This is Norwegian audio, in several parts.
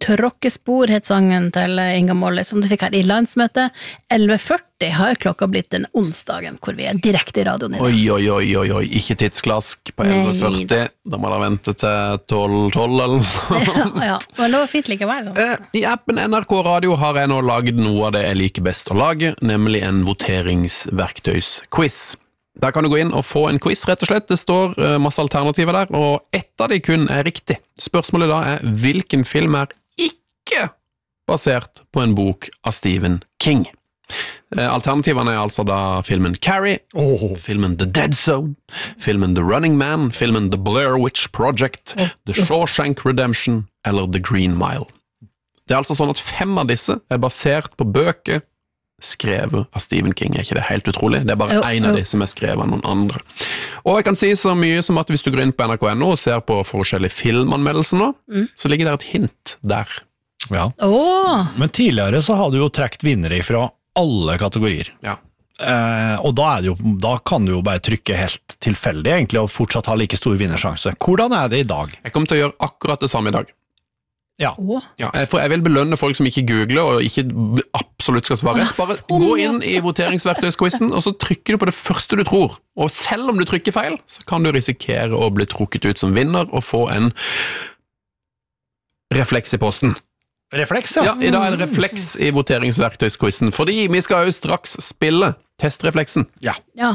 Tråkkespor het sangen til Inga Molle, som du fikk her i landsmøtet. 11:40 har klokka blitt den onsdagen, hvor vi direkte i radioen i dag. Oi, ikke tidsklask på 11:40. Da må da vente til 12:12 eller noe sånt. Ja, men det var fint likevel. I appen NRK Radio har jeg nå laget noe av det jeg liker best å lage, nemlig en voteringsverktøysquiz. Der kan du gå inn og få en quiz, rett og slett. Det står masse alternativer der, og ett av de kun er riktig. Spørsmålet da er, hvilken film er ikke basert på en bok av Stephen King? Alternativene er altså da filmen Carrie, filmen The Dead Zone, filmen The Running Man, filmen The Blair Witch Project, The Shawshank Redemption eller The Green Mile. Det er altså sånn at 5 av disse er basert på bøker skrevet av Stephen King. Er ikke det helt utrolig? Det er bare en av de som er skrevet av noen andre. Og jeg kan si så mye som at hvis du går inn på NRK.no og ser på forskjellige filmanmeldelser nå, så ligger det et hint der. Ja. Men tidligere så hadde du jo trekt vinnere fra alle kategorier. Ja. Og da kan du jo bare trykke helt tilfeldig egentlig, og fortsatt ha like stor vinnersjanse. Hvordan er det i dag? Jeg kommer til å gjøre akkurat det samme i dag. Ja. For jeg vil belønne folk som ikke googler og ikke absolutt skal svare. Bare gå inn i voteringsverktøysquizen, og så trykker du på det første du tror. Og selv om du trykker feil, så kan du risikere å bli trukket ut som vinner og få en refleks i posten. Refleks, ja. Ja, i dag er det refleks i voteringsverktøysquizen, fordi vi skal jo straks spille testrefleksen. Ja.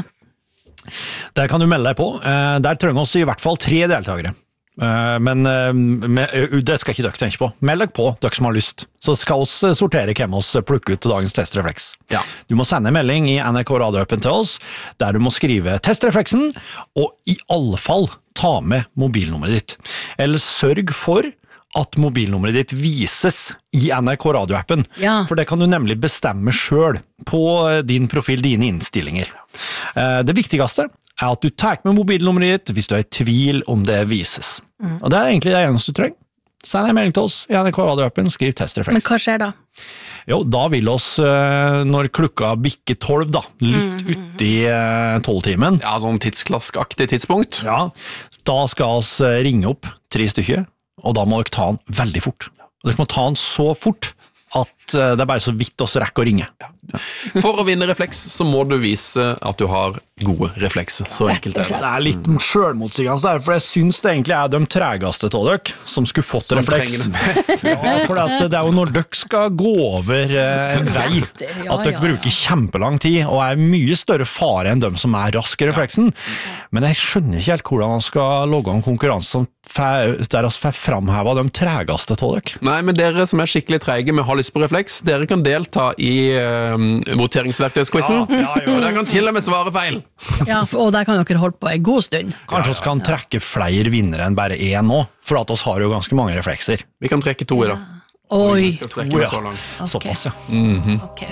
Der kan du melde deg på. Der trenger oss i hvert fall 3 deltakere. Men det skal ikke dere tenke på. Meld dere på, dere som har lyst. Så skal oss sortere hvem oss plukker ut dagens testrefleks. Ja. Du må sende en melding i NRK Radio-appen til oss, der du må skrive testrefleksen, og i alle fall ta med mobilnummeret ditt. Eller sørg for at mobilnummeret ditt vises i NRK Radio-appen, for det kan du nemlig bestemme selv på din profil, dine innstillinger. Det viktigste er at du tar med mobilnummeret ditt hvis du er i tvil om det vises. Og det er egentlig det eneste du trenger. Send en melding til oss i NRK Radio-appen, skriv testrefleks. Men hva skjer da? Jo, da vil oss, når klokka bikker 12 da, litt ute i 12-timen. Ja, sånn tidsklaskaktig tidspunkt. Ja, da skal oss ringe opp 3 stykker, og da må dere ta den veldig fort. Dere må ta den så fort at det er bare så vidt oss rekker å ringe. For å vinne refleks så må du vise at du har gode reflekser. Så enkelt er det. Det er litt selvmotsigende der, for jeg synes det egentlig er de tregeste av dere som skulle fått som refleks. For det er jo når dere skal gå over en vei, at dere bruker kjempelang tid, og er mye større fare enn de som er raske i refleksen. Men jeg skjønner ikke helt hvordan man skal logge en konkurranse som der oss får framheve de tregeste av dere. Nei, men dere som er skikkelig trege med å ha lyst på refleks, dere kan delta i voteringsverktøysquizen, og dere kan til og med svare feil. Ja, og der kan dere holde på en god stund. Kanskje vi kan trekke flere vinnere enn bare 1 nå, for at oss har jo ganske mange reflekser. Vi kan trekke 2 i dag. Oi. Vi skal strekke det så langt. Såpass, ja. Ok.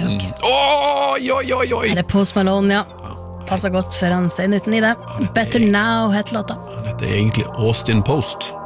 Oi. Er det Post Malone, ja. Passer godt for han senuten i det. Better Now heter låta. Dette er egentlig Austin Post.